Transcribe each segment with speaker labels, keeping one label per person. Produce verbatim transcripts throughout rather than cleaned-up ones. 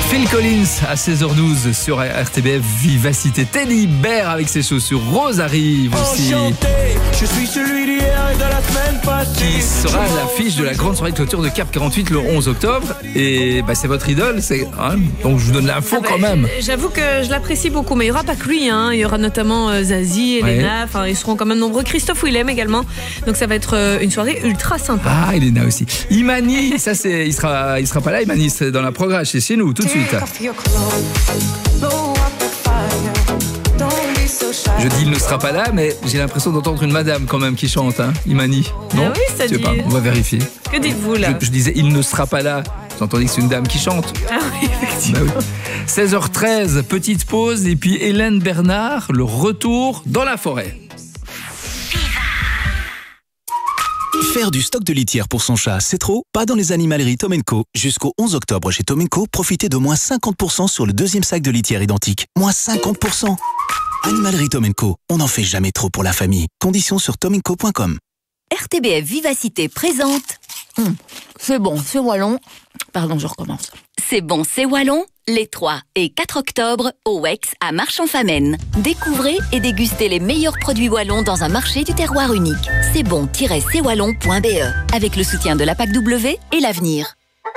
Speaker 1: Phil Collins à seize heures douze sur R T B F Vivacité. Teddy Bear avec ses chaussures roses arrive aussi.
Speaker 2: Enchanté, je suis celui d'hier et de la semaine passée.
Speaker 1: Qui sera à l'affiche de la grande soirée de clôture de Cap quarante-huit le onze octobre. Et bah, c'est votre idole, c'est, hein, donc je vous donne l'info
Speaker 3: Ah bah,
Speaker 1: quand même.
Speaker 3: J'avoue que je l'apprécie beaucoup, mais il n'y aura pas que lui. Hein. Il y aura notamment euh, Zazie, Elena. Enfin, ils seront quand même nombreux. Christophe Willem également. Donc ça va être euh, une soirée ultra sympa.
Speaker 1: Ah, Elena aussi. Imani, ça c'est, il sera, il sera pas là. Imani, c'est dans la progrès, c'est chez nous tout de suite. Je dis il ne sera pas là, mais j'ai l'impression d'entendre une madame quand même qui chante, hein, Imani. Non,
Speaker 3: ah oui, ça
Speaker 1: je sais
Speaker 3: dit...
Speaker 1: pas, on va vérifier.
Speaker 3: Que dites-vous là?
Speaker 1: je, je disais il ne sera pas là. Vous entendez que c'est une dame qui chante?
Speaker 3: Ah oui, effectivement.
Speaker 1: Bah oui. seize heures treize, petite pause et puis Hélène Bernard, le retour dans la forêt.
Speaker 4: Faire du stock de litière pour son chat, c'est trop? Pas dans les animaleries Tom and Co. Jusqu'au onze octobre chez Tom and Co, profitez de moins cinquante pour cent sur le deuxième sac de litière identique. Moins cinquante pour cent. Animalerie Tom and Co. On n'en fait jamais trop pour la famille. Conditions sur tom and co point com.
Speaker 5: R T B F Vivacité présente. Hum, c'est bon, c'est wallon. Pardon, je recommence. C'est bon, c'est wallon. Les trois et quatre octobre au Wex à Marchand-Famenne. Découvrez et dégustez les meilleurs produits wallons dans un marché du terroir unique. C'est bon tiret c wallon point b e avec le soutien de la P A C W et l'avenir.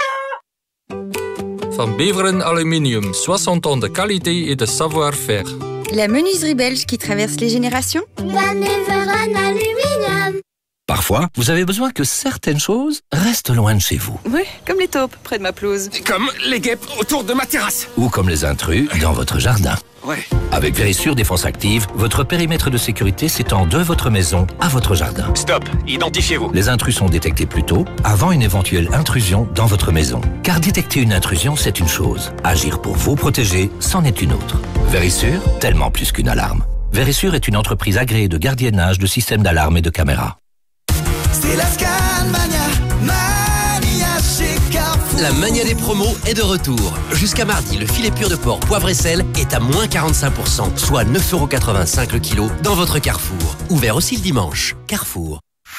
Speaker 6: Van Beveren Aluminium, soixante ans de qualité et de savoir-faire.
Speaker 7: La menuiserie belge qui traverse les générations.
Speaker 8: Van Beveren Aluminium.
Speaker 9: Parfois, vous avez besoin que certaines choses restent loin de chez vous.
Speaker 7: Oui, comme les taupes près de ma pelouse.
Speaker 2: Comme les guêpes autour de ma terrasse.
Speaker 9: Ou comme les intrus dans votre jardin.
Speaker 2: Ouais.
Speaker 9: Avec Vérissure Défense Active, votre périmètre de sécurité s'étend de votre maison à votre jardin.
Speaker 2: Stop, identifiez-vous.
Speaker 9: Les intrus sont détectés plus tôt, avant une éventuelle intrusion dans votre maison. Car détecter une intrusion, c'est une chose. Agir pour vous protéger, c'en est une autre. Vérissure, tellement plus qu'une alarme. Vérissure est une entreprise agréée de gardiennage de systèmes d'alarme et de caméras.
Speaker 10: C'est la Scanmania, Mania chez Carrefour.
Speaker 11: La mania des promos est de retour. Jusqu'à mardi, le filet pur de porc poivre et sel est à moins quarante-cinq pour cent, soit neuf euros quatre-vingt-cinq le kilo dans votre Carrefour. Ouvert aussi le dimanche. Carrefour.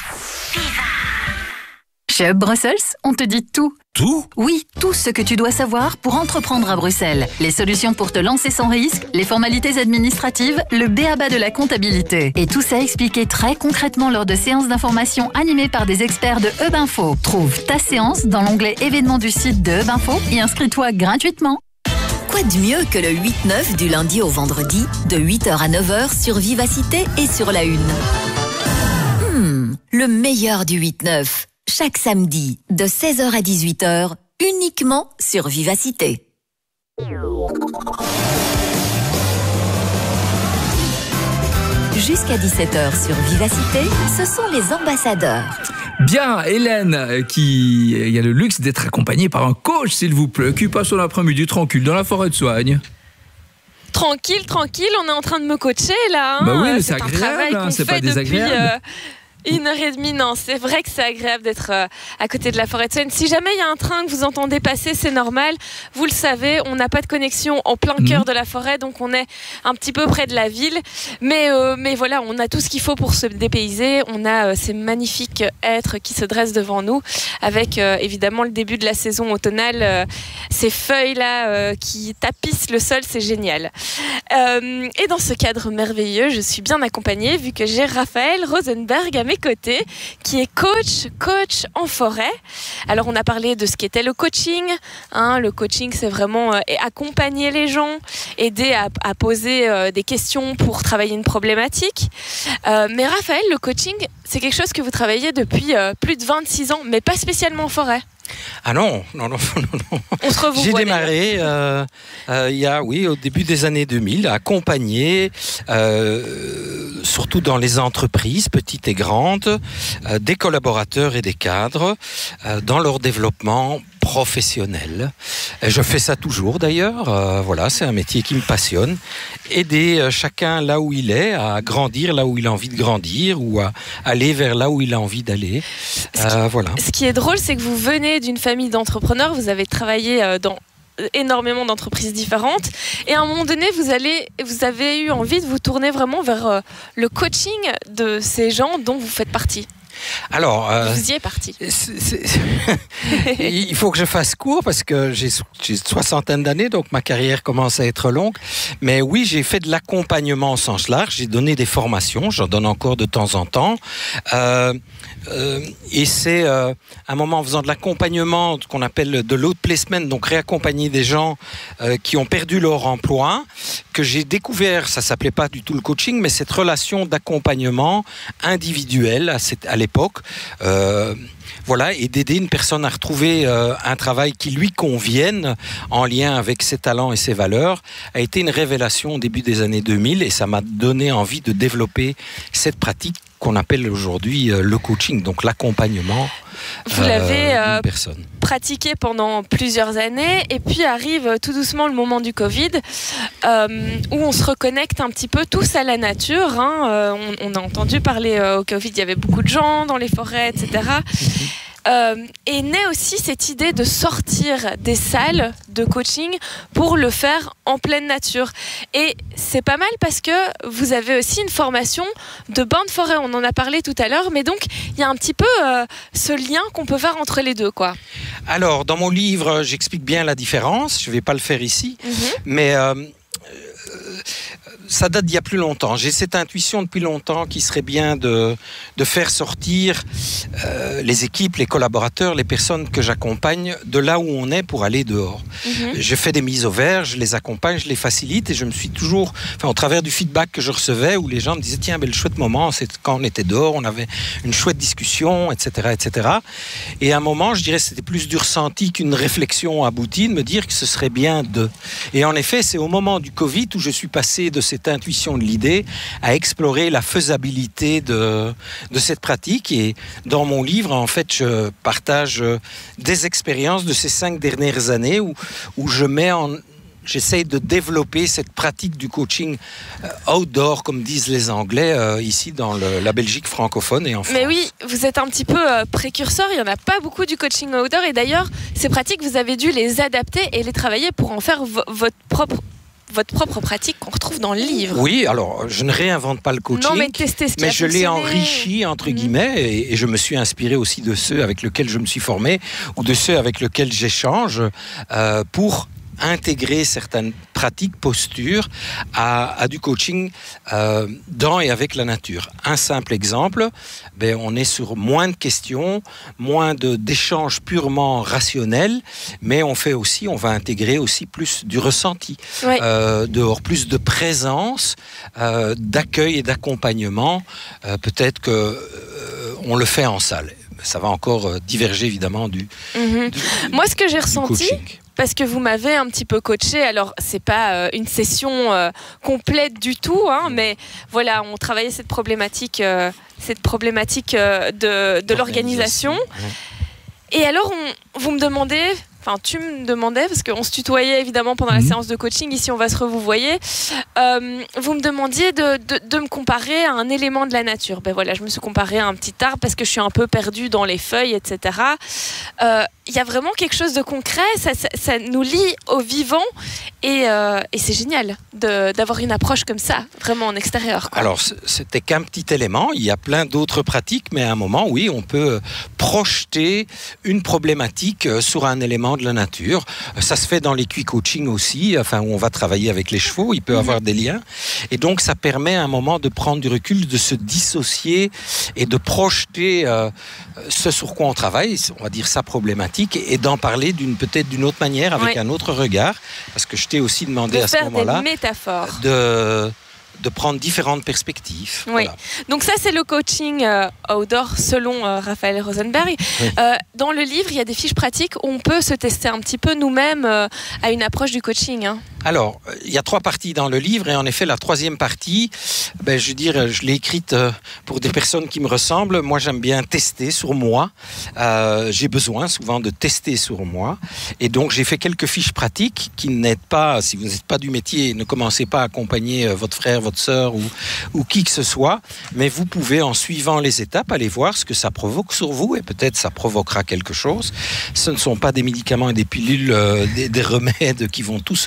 Speaker 12: Chez Hub Brussels, on te dit tout.
Speaker 9: Tout?
Speaker 12: Oui, tout ce que tu dois savoir pour entreprendre à Bruxelles. Les solutions pour te lancer sans risque, les formalités administratives, le b a ba de la comptabilité. Et tout ça expliqué très concrètement lors de séances d'information animées par des experts de Hub Info. Trouve ta séance dans l'onglet événements du site de Hub Info et inscris-toi gratuitement.
Speaker 5: Quoi de mieux que le huit neuf du lundi au vendredi, de huit heures à neuf heures sur Vivacité et sur la Une. Hmm, le meilleur du huit neuf. Chaque samedi, de seize heures à dix-huit heures, uniquement sur Vivacité. Jusqu'à dix-sept heures sur Vivacité, ce sont les ambassadeurs.
Speaker 1: Bien, Hélène, qui il y a le luxe d'être accompagnée par un coach, s'il vous plaît, qui passe son après-midi tranquille dans la forêt de Soigne.
Speaker 3: Tranquille, tranquille, on est en train de me coacher là. Hein.
Speaker 1: Bah oui, mais c'est,
Speaker 3: c'est
Speaker 1: agréable, hein, c'est pas désagréable.
Speaker 3: Depuis, euh, Une heure et demie, non, c'est vrai que c'est agréable d'être euh, à côté de la forêt de Soigne. Si jamais il y a un train que vous entendez passer, c'est normal. Vous le savez, on n'a pas de connexion en plein cœur mmh. de la forêt, donc on est un petit peu près de la ville. Mais, euh, mais voilà, on a tout ce qu'il faut pour se dépayser. On a euh, ces magnifiques êtres qui se dressent devant nous, avec euh, évidemment le début de la saison automnale. Euh, ces feuilles-là euh, qui tapissent le sol, c'est génial. Euh, et dans ce cadre merveilleux, je suis bien accompagnée, vu que j'ai Raphaël Rosenberg à mes côtés, qui est coach, coach en forêt. Alors on a parlé de ce qu'était le coaching. Hein, le coaching, c'est vraiment euh, accompagner les gens, aider à, à poser euh, des questions pour travailler une problématique. Euh, mais Raphaël, le coaching, c'est quelque chose que vous travaillez depuis euh, plus de vingt-six ans, mais pas spécialement en forêt.
Speaker 13: Ah non, non, non, non, non.
Speaker 3: On se revoit.
Speaker 13: J'ai démarré euh, euh, il y a, oui, au début des années deux mille, à accompagner, euh, surtout dans les entreprises, petites et grandes, euh, des collaborateurs et des cadres, euh, dans leur développement professionnel. Et je fais ça toujours d'ailleurs. Euh, voilà, c'est un métier qui me passionne. Aider euh, chacun là où il est, à grandir là où il a envie de grandir ou à aller vers là où il a envie d'aller. Euh, voilà.
Speaker 3: Ce qui est drôle, c'est que vous venez d'une famille d'entrepreneurs. Vous avez travaillé euh, dans énormément d'entreprises différentes et à un moment donné vous, allez, vous avez eu envie de vous tourner vraiment vers euh, le coaching de ces gens dont vous faites partie.
Speaker 13: Alors, euh,
Speaker 3: vous y êtes parti.
Speaker 13: C'est, c'est... Il faut que je fasse court parce que j'ai, j'ai une soixantaine d'années, donc ma carrière commence à être longue. Mais oui, j'ai fait de l'accompagnement au sens large. J'ai donné des formations, j'en donne encore de temps en temps. Euh, euh, et c'est euh, un moment en faisant de l'accompagnement qu'on appelle de l'outplacement, donc réaccompagner des gens euh, qui ont perdu leur emploi, que j'ai découvert, ça s'appelait pas du tout le coaching, mais cette relation d'accompagnement individuel à, cette, à l'époque, euh, voilà, et d'aider une personne à retrouver euh, un travail qui lui convienne en lien avec ses talents et ses valeurs, a été une révélation au début des années deux mille, et ça m'a donné envie de développer cette pratique qu'on appelle aujourd'hui euh, le coaching, donc l'accompagnement.
Speaker 3: Vous euh, l'avez euh,
Speaker 13: personne.
Speaker 3: pratiqué pendant plusieurs années, et puis arrive tout doucement le moment du Covid, euh, où on se reconnecte un petit peu tous à la nature. Hein. Euh, on, on a entendu parler euh, au Covid, il y avait beaucoup de gens dans les forêts, et cetera. Euh, et naît aussi cette idée de sortir des salles de coaching pour le faire en pleine nature. Et c'est pas mal parce que vous avez aussi une formation de bain de forêt, on en a parlé tout à l'heure, mais donc il y a un petit peu euh, ce lien qu'on peut faire entre les deux, quoi.
Speaker 13: Alors, dans mon livre, j'explique bien la différence, je vais pas le faire ici, mm-hmm. mais... Euh, euh, ça date d'il y a plus longtemps. J'ai cette intuition depuis longtemps qu'il serait bien de, de faire sortir euh, les équipes, les collaborateurs, les personnes que j'accompagne de là où on est pour aller dehors. Mm-hmm. Je fais des mises au vert, je les accompagne, je les facilite et je me suis toujours, enfin, au travers du feedback que je recevais où les gens me disaient tiens, ben, le chouette moment, c'est quand on était dehors, on avait une chouette discussion, et cetera, et cetera. Et à un moment, je dirais c'était plus du ressenti qu'une réflexion aboutie de me dire que ce serait bien de. Et en effet, c'est au moment du Covid où je suis passé de cette intuition de l'idée à explorer la faisabilité de, de cette pratique. Et dans mon livre, en fait, je partage des expériences de ces cinq dernières années où, où je mets en... J'essaye de développer cette pratique du coaching outdoor, comme disent les Anglais, euh, ici dans le, la Belgique francophone et en France.
Speaker 3: Mais oui, vous êtes un petit peu euh, précurseur, il n'y en a pas beaucoup du coaching outdoor. Et d'ailleurs, ces pratiques, vous avez dû les adapter et les travailler pour en faire vo- votre propre... votre propre pratique qu'on retrouve dans le livre.
Speaker 13: Oui, alors je ne réinvente pas le coaching,
Speaker 3: non, mais, tester ce qui
Speaker 13: mais
Speaker 3: a
Speaker 13: je l'ai enrichi entre mmh. guillemets et, et je me suis inspiré aussi de ceux avec lesquels je me suis formé ou de ceux avec lesquels j'échange euh, pour intégrer certaines pratiques, postures à, à du coaching euh, dans et avec la nature. Un simple exemple, ben, on est sur moins de questions, moins de, d'échanges purement rationnels, mais on fait aussi, on va intégrer aussi plus du ressenti, oui. euh, dehors, plus de présence, euh, d'accueil et d'accompagnement. Euh, peut-être que euh, on le fait en salle. Ça va encore euh, diverger évidemment du,
Speaker 3: mmh. du
Speaker 13: Moi,
Speaker 3: ce que j'ai ressenti,
Speaker 13: coaching.
Speaker 3: Parce que vous m'avez un petit peu coaché, alors c'est pas euh, une session euh, complète du tout, hein, mais voilà, on travaillait cette problématique, euh, cette problématique euh, de, de l'organisation. Ouais. Et alors, on, vous me demandez, enfin tu me demandais, parce qu'on se tutoyait évidemment pendant mmh. la séance de coaching, ici on va se revoir, euh, vous me demandiez de, de, de me comparer à un élément de la nature. Ben voilà, je me suis comparée à un petit arbre parce que je suis un peu perdue dans les feuilles, et cetera. Euh, il y a vraiment quelque chose de concret, ça, ça, ça nous lie au vivant et, euh, et c'est génial de, d'avoir une approche comme ça, vraiment en extérieur, quoi.
Speaker 13: Alors, c'était qu'un petit élément, il y a plein d'autres pratiques, mais à un moment, oui, on peut projeter une problématique sur un élément de la nature. Ça se fait dans les quick-coaching aussi, enfin, où on va travailler avec les chevaux, il peut y avoir des liens. Et donc, ça permet à un moment de prendre du recul, de se dissocier et de projeter euh, ce sur quoi on travaille, on va dire sa problématique, et d'en parler d'une, peut-être d'une autre manière, avec oui. un autre regard, parce que je t'ai aussi demandé
Speaker 3: de
Speaker 13: à ce moment-là
Speaker 3: des métaphores.
Speaker 13: de de prendre différentes perspectives.
Speaker 3: Oui.
Speaker 13: Voilà.
Speaker 3: Donc ça, c'est le coaching euh, outdoor selon euh, Raphaël Rosenberg. Oui. Euh, dans le livre, il y a des fiches pratiques où on peut se tester un petit peu nous-mêmes euh, à une approche du coaching. Hein.
Speaker 13: Alors, il y a trois parties dans le livre et en effet, la troisième partie, ben, je veux dire, je l'ai écrite pour des personnes qui me ressemblent. Moi, j'aime bien tester sur moi. Euh, j'ai besoin souvent de tester sur moi. Et donc, j'ai fait quelques fiches pratiques qui n'aident pas, si vous n'êtes pas du métier, ne commencez pas à accompagner votre frère, votre sœur ou, ou qui que ce soit. Mais vous pouvez, en suivant les étapes, aller voir ce que ça provoque sur vous et peut-être ça provoquera quelque chose. Ce ne sont pas des médicaments et des pilules, euh, des, des remèdes qui vont tout solutionner.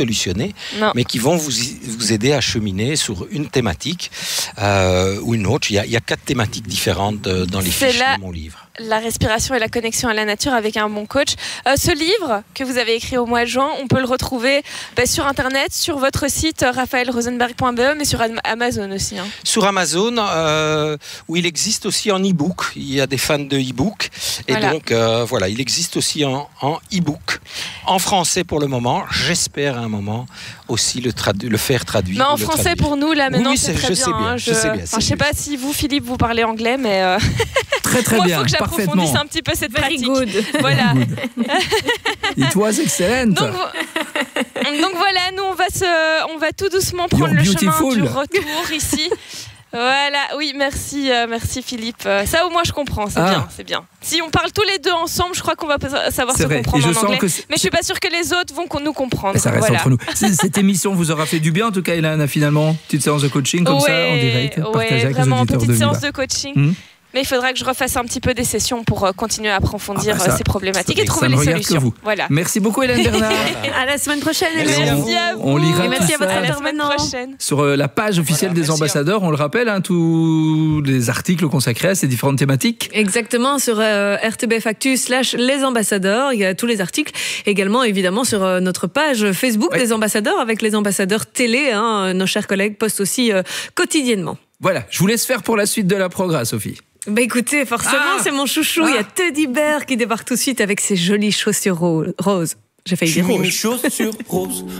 Speaker 13: cheminer,
Speaker 3: Non.
Speaker 13: mais qui vont vous, vous aider à cheminer sur une thématique euh, ou une autre. Il y, a, il y a quatre thématiques différentes dans les
Speaker 3: C'est
Speaker 13: fiches
Speaker 3: la-
Speaker 13: de mon livre.
Speaker 3: La respiration et la connexion à la nature avec un bon coach. Euh, ce livre que vous avez écrit au mois de juin, on peut le retrouver bah, sur Internet, sur votre site euh, raphaël rosenberg point b e, mais sur Am- Amazon aussi. Hein.
Speaker 13: Sur Amazon, euh, où il existe aussi en e-book. Il y a des fans de e-book. Et
Speaker 3: Voilà.
Speaker 13: donc, euh, voilà, il existe aussi en, en e-book. En français pour le moment. J'espère à un moment aussi le, tradu- le faire traduire.
Speaker 3: Mais en
Speaker 13: ou le
Speaker 3: français
Speaker 13: traduire.
Speaker 3: pour nous, là, maintenant,
Speaker 13: Oui,
Speaker 3: c'est
Speaker 13: c'est-
Speaker 3: très
Speaker 13: je
Speaker 3: bien.
Speaker 13: sais bien,
Speaker 3: hein.
Speaker 13: je sais bien,
Speaker 3: Enfin,
Speaker 13: c'est
Speaker 3: je sais pas si vous, Philippe, vous parlez anglais, mais euh,
Speaker 1: Très très
Speaker 3: moi, il
Speaker 1: bien,
Speaker 3: faut que j'approfondisse
Speaker 1: parfaitement.
Speaker 3: un petit peu cette
Speaker 14: Very
Speaker 3: pratique.
Speaker 14: good.
Speaker 3: Voilà.
Speaker 1: It was excellent.
Speaker 3: Donc, vo- donc voilà, nous on va se, on va tout doucement prendre
Speaker 1: You're
Speaker 3: le chemin
Speaker 1: beautiful.
Speaker 3: du retour ici. Voilà, oui, merci, euh, merci Philippe. Euh, ça au moins je comprends, c'est
Speaker 1: Ah.
Speaker 3: bien, c'est bien. Si on parle tous les deux ensemble, je crois qu'on va pas savoir
Speaker 1: C'est
Speaker 3: se
Speaker 1: vrai.
Speaker 3: comprendre
Speaker 1: Et je
Speaker 3: en
Speaker 1: sens
Speaker 3: anglais.
Speaker 1: que c'est-
Speaker 3: Mais je suis pas sûre que les autres vont qu'on nous comprendre.
Speaker 1: Ça reste
Speaker 3: Voilà.
Speaker 1: entre nous. C- Cette émission vous aura fait du bien, en tout cas, Hélène, finalement. Petite séance de coaching comme ça, en direct, partagée
Speaker 3: ouais,
Speaker 1: avec
Speaker 3: vraiment
Speaker 1: les auditeurs
Speaker 3: petite
Speaker 1: de
Speaker 3: séance
Speaker 1: Viva.
Speaker 3: de coaching.
Speaker 1: Hmm.
Speaker 3: Mais il faudra que je refasse un petit peu des sessions pour euh, continuer à approfondir
Speaker 1: Ah bah ça,
Speaker 3: euh, ces problématiques et
Speaker 1: ça
Speaker 3: trouver
Speaker 1: ne
Speaker 3: les
Speaker 1: regarde que
Speaker 3: solutions.
Speaker 1: vous.
Speaker 3: Voilà.
Speaker 1: Merci beaucoup, Hélène Bernard.
Speaker 14: À la semaine prochaine,
Speaker 13: Merci
Speaker 14: Hélène.
Speaker 13: à vous.
Speaker 3: Merci à vous.
Speaker 1: On lira
Speaker 14: Et merci
Speaker 1: tout
Speaker 14: à votre
Speaker 1: ça
Speaker 3: À la semaine
Speaker 14: intervenant.
Speaker 3: prochaine.
Speaker 1: sur euh, la page officielle
Speaker 13: Voilà,
Speaker 1: des
Speaker 13: merci,
Speaker 1: ambassadeurs. On le rappelle, hein, tous les articles consacrés à ces différentes thématiques.
Speaker 14: Exactement, sur euh, R T B F Actu slash les ambassadeurs, il y a tous les articles. Également, évidemment, sur euh, notre page Facebook
Speaker 1: Ouais.
Speaker 14: des ambassadeurs, avec les ambassadeurs télé. Hein, nos chers collègues postent aussi euh, quotidiennement.
Speaker 1: Voilà, je vous laisse faire pour la suite de la programme, Sophie.
Speaker 14: Bah écoutez, forcément,
Speaker 1: Ah
Speaker 14: c'est mon chouchou. Il y a Teddy Bear qui débarque tout de suite avec ses jolies chaussures ro- roses. J'ai failles dire rouges.
Speaker 10: chaussures roses.